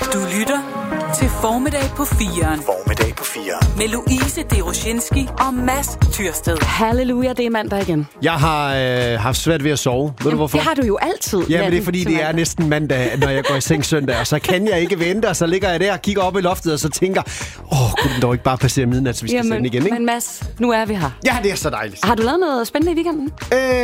Du lytter til Formiddag på 4'eren. Formiddag på 4'eren. Med Louise Deroshinski og Mads Tyrsted. Halleluja, det er mandag igen. Jeg har haft svært ved at sove. Ved du hvorfor? Det har du jo altid. Ja, men det er fordi, det er næsten mandag, når jeg går i seng søndag. Og så kan jeg ikke vente, og så ligger jeg der og kigger op i loftet, og så tænker, kunne den dog ikke bare passere midnat, så vi skal sende igen, ikke? Men Mads, nu er vi her. Ja, det er så dejligt. Har du lavet noget spændende i weekenden?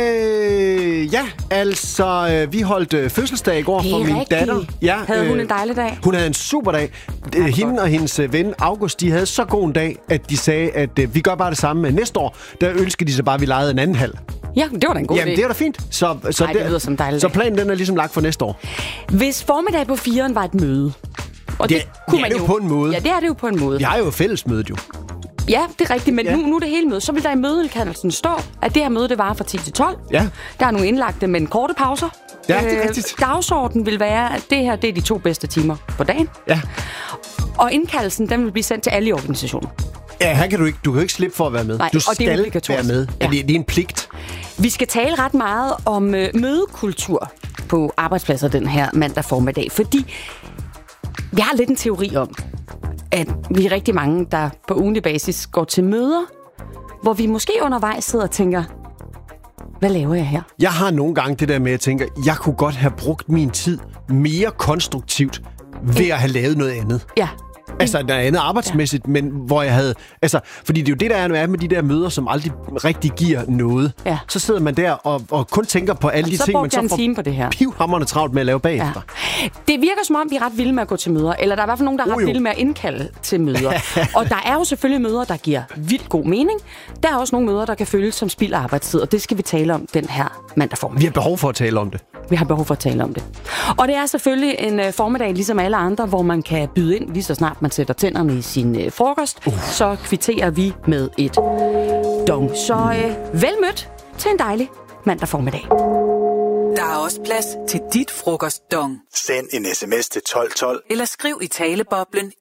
Ja, altså, vi holdt fødselsdag i går for min datter. Ja, havde hun en dejlig dag? Hun havde en super dag. Hende og hendes ven August, de havde så god en dag, at de sagde, at vi gør bare det samme næste år. Der ønskede de så bare, at vi lejede en anden halv. Ja, det var da en god idé. Jamen, det er da fint. Det lyder som dejligt. Så planen den er ligesom lagt for næste år. Hvis formiddag på 4'eren var et møde, og det kunne man jo på en måde. Ja, det er det jo på en måde. Vi har jo fællesmødet jo. Ja, det er rigtigt, men nu er det hele møde. Så vil der i mødeindkaldelsen stå, at det her møde, det varer fra 10 til 12. Ja. Der er nogle indlagte, men korte pauser. Ja, det er rigtigt. Dagsordenen vil være, at det her, det er de 2 bedste timer på dagen. Ja. Og indkaldelsen, den vil blive sendt til alle i organisationen. Ja, her kan du kan jo ikke slippe for at være med. Nej, du og skal det er være med. Ja. Det er en pligt. Vi skal tale ret meget om mødekultur på arbejdspladser den her mandag formiddag, fordi vi har lidt en teori om, at vi er rigtig mange, der på ugentlig basis går til møder, hvor vi måske undervejs sidder og tænker, hvad laver jeg her? Jeg har nogle gange det der med, at jeg tænker, jeg kunne godt have brugt min tid mere konstruktivt ved at have lavet noget andet. Ja. Altså, der er andet arbejdsmæssigt, men hvor jeg havde... Altså, fordi det er jo det, der er med de der møder, som aldrig rigtig giver noget. Ja. Så sidder man der og kun tænker på alle de ting, man så får pivhamrende travlt med at lave bagefter. Ja. Det virker som om, vi er ret vilde med at gå til møder. Eller der er i hvert fald nogen, der er ret vilde med at indkalde til møder. Og der er jo selvfølgelig møder, der giver vildt god mening. Der er også nogle møder, der kan føles som spild af arbejdstid, og det skal vi tale om den her mandag formiddag. Vi har behov for at tale om det. Vi har behov for at tale om det. Og det er selvfølgelig en formiddag, ligesom alle andre, hvor man kan byde ind, lige så snart man sætter tænderne i sin frokost. Så kvitterer vi med et dong. Så vel mødt til en dejlig mandag formiddag. Der er også plads til dit frokostdong. Send en sms til 1212. Eller skriv i taleboblen